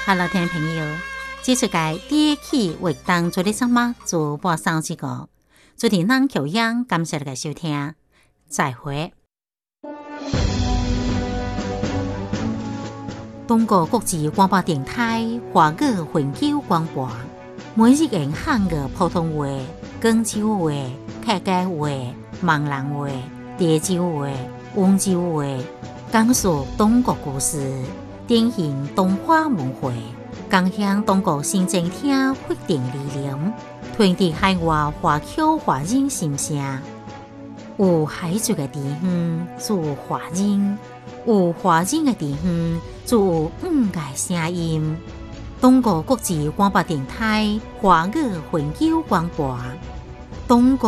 Hello， 聽眾朋友，這出嘅第一期活動做啲什麼做播上這個，做啲能教養，感謝大家收聽，再會。中國國際廣播電台華語環球廣播，每日用漢語普通話、廣州話、客家話、閩南話、潮州話、溫州話，講述中國故事。典型東華文化，共享中國新政廳發展理念，傳遞海外華僑華人心聲。有海族嘅地方，就有華人；有華人嘅地方，就有五個聲音。中國國際廣播電台華語環球廣播，中國。